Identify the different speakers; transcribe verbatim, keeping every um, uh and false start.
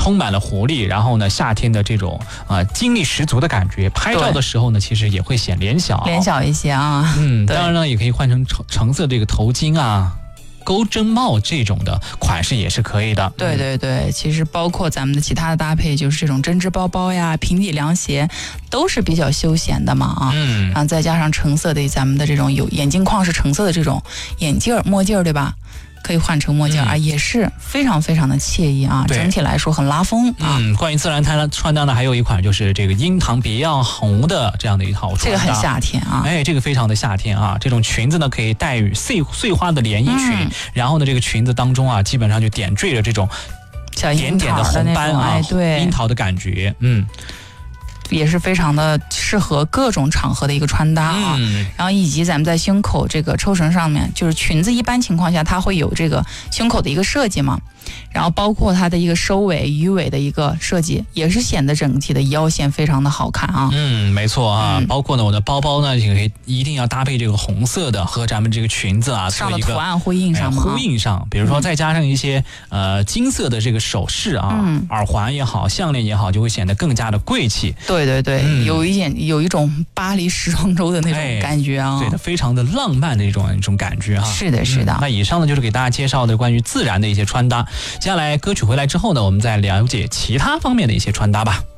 Speaker 1: 充满了活力，然后呢，夏天的这种啊、呃、精力十足的感觉。拍照的时候呢，其实也会显脸小，
Speaker 2: 脸小一些啊。
Speaker 1: 嗯，当然呢，也可以换成橙橙色这个头巾啊。钩针帽这种的款式也是可以的。
Speaker 2: 对对对，其实包括咱们的其他的搭配，就是这种针织包包呀、平底凉鞋，都是比较休闲的嘛啊。
Speaker 1: 嗯，
Speaker 2: 然后再加上橙色的咱们的这种有眼镜框是橙色的这种眼镜墨镜，对吧？可以换成墨镜、嗯、啊，也是非常非常的惬意啊，整体来说很拉风啊。
Speaker 1: 嗯，关于自然穿穿搭呢，还有一款就是这个樱桃别样红的这样的一套穿搭，
Speaker 2: 这个很夏天啊，
Speaker 1: 哎，这个非常的夏天啊。这种裙子呢，可以带有碎碎花的连衣裙、嗯，然后呢，这个裙子当中啊，基本上就点缀着这种点点的红斑啊，
Speaker 2: 哎、对，
Speaker 1: 樱桃的感觉，嗯。
Speaker 2: 也是非常的适合各种场合的一个穿搭啊、嗯，然后以及咱们在胸口这个抽绳上面，就是裙子一般情况下它会有这个胸口的一个设计嘛，然后包括它的一个收尾鱼尾的一个设计，也是显得整体的腰线非常的好看啊。
Speaker 1: 嗯，没错啊、嗯，包括呢我的包包呢也可以一定要搭配这个红色的和咱们这个裙子啊
Speaker 2: 上的图案呼应上嘛、
Speaker 1: 哎、呼应上，比如说再加上一些、嗯、呃金色的这个首饰啊、嗯，耳环也好，项链也好，就会显得更加的贵气。
Speaker 2: 对对对，嗯、有一点有一种巴黎时装周的那种感觉啊，
Speaker 1: 哎、对的，非常的浪漫的一种一种感觉啊。
Speaker 2: 是的，是的、嗯。
Speaker 1: 那以上呢就是给大家介绍的关于自然的一些穿搭。接下来歌曲回来之后呢，我们再了解其他方面的一些穿搭吧。